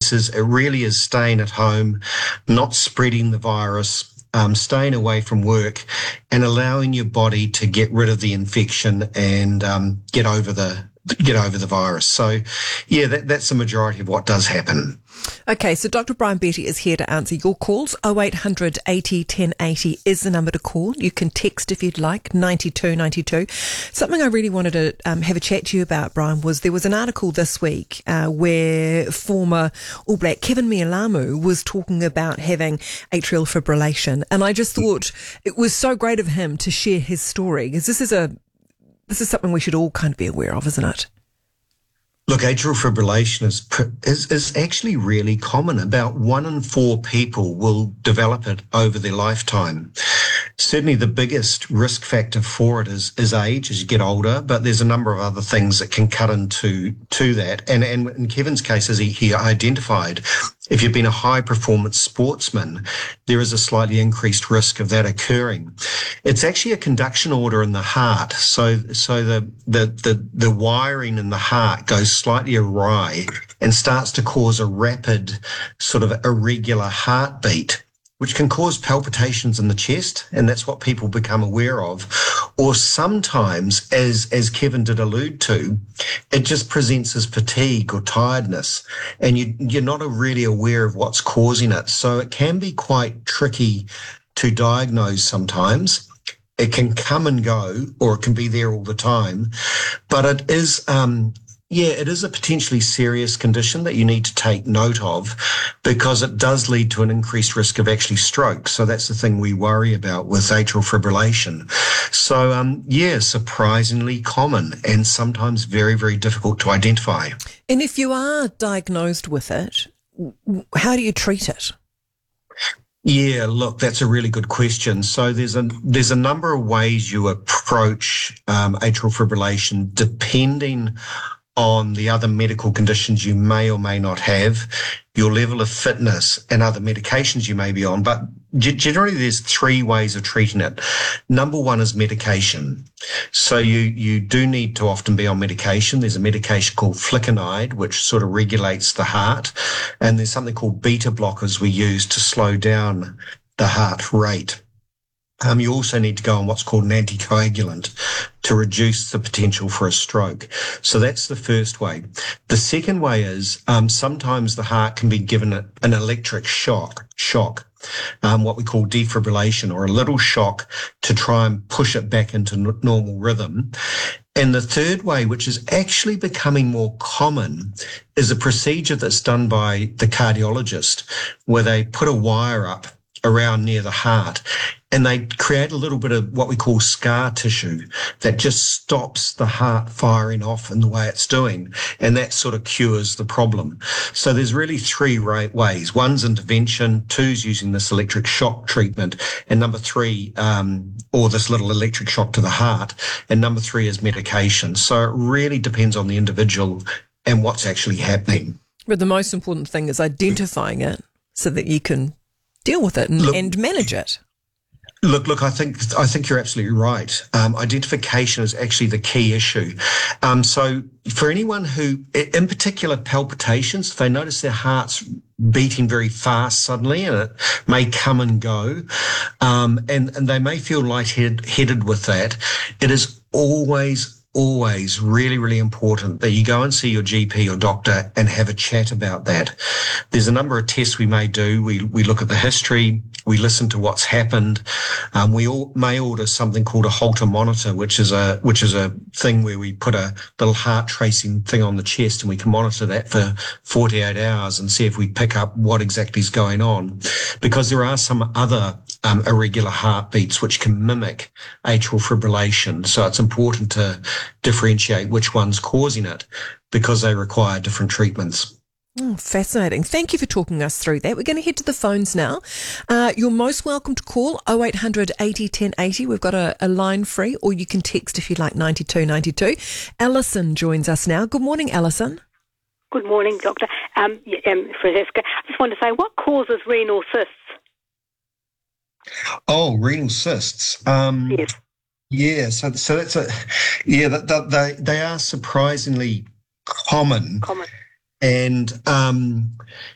cases, it really is staying at home, not spreading the virus, staying away from work, and allowing your body to get rid of the infection and get over the virus. So, yeah, that's the majority of what does happen. Okay, so Dr. Brian Betty is here to answer your calls. 0800 80 1080 is the number to call. You can text if you'd like, 9292. Something I really wanted to have a chat to you about, Brian, was there was an article this week where former All Black Kevin Mealamu was talking about having atrial fibrillation. And I just thought it was so great of him to share his story, because this is something we should all kind of be aware of, isn't it? Look, atrial fibrillation is actually really common. About 1 in 4 people will develop it over their lifetime. Certainly the biggest risk factor for it is age as you get older, but there's a number of other things that can cut into that. And in Kevin's case, as he identified, if you've been a high-performance sportsman, there is a slightly increased risk of that occurring. It's actually a conduction order in the heart, so the wiring in the heart goes slightly awry and starts to cause a rapid, sort of irregular heartbeat, which can cause palpitations in the chest, and that's what people become aware of. Or sometimes, as Kevin did allude to, it just presents as fatigue or tiredness, and you're not really aware of what's causing it. So it can be quite tricky to diagnose sometimes. It can come and go, or it can be there all the time, but it is it is a potentially serious condition that you need to take note of, because it does lead to an increased risk of actually stroke. So that's the thing we worry about with atrial fibrillation. So, surprisingly common and sometimes very, very difficult to identify. And if you are diagnosed with it, how do you treat it? Yeah, look, that's a really good question. So there's a number of ways you approach atrial fibrillation depending on the other medical conditions you may or may not have, your level of fitness, and other medications you may be on. But generally, there's 3 ways of treating it. Number 1 is medication. So you do need to often be on medication. There's a medication called flecainide, which sort of regulates the heart. And there's something called beta blockers we use to slow down the heart rate. You also need to go on what's called an anticoagulant to reduce the potential for a stroke. So that's the first way. The second way is sometimes the heart can be given an electric shock, what we call defibrillation, or a little shock to try and push it back into normal rhythm. And the third way, which is actually becoming more common, is a procedure that's done by the cardiologist, where they put a wire up around near the heart, and they create a little bit of what we call scar tissue that just stops the heart firing off in the way it's doing, and that sort of cures the problem. So there's really 3 ways. 1's intervention, 2's using this electric shock treatment, and number 3, or this little electric shock to the heart, and number 3 is medication. So it really depends on the individual and what's actually happening. But the most important thing is identifying it so that you can deal with it and manage it. Look, I think you're absolutely right. Identification is actually the key issue. So for anyone who, in particular palpitations, if they notice their heart's beating very fast suddenly, and it may come and go, and they may feel lightheaded with that, it is always really, really important that you go and see your GP or doctor and have a chat about that. There's a number of tests we may do. We look at the history. We listen to what's happened. We may order something called a Holter monitor, which is a thing where we put a little heart tracing thing on the chest, and we can monitor that for 48 hours and see if we pick up what exactly is going on. Because there are some other irregular heartbeats which can mimic atrial fibrillation. So it's important to differentiate which one's causing it, because they require different treatments. Oh, fascinating. Thank you for talking us through that. We're going to head to the phones now. You're most welcome to call 0800 80 1080. We've got a line free, or you can text if you'd like, 9292. Alison joins us now. Good morning, Alison. Good morning, Doctor. Francesca, I just want to say, what causes renal cysts? Oh, renal cysts. Yes. Yeah, so that's they are surprisingly common. Common. And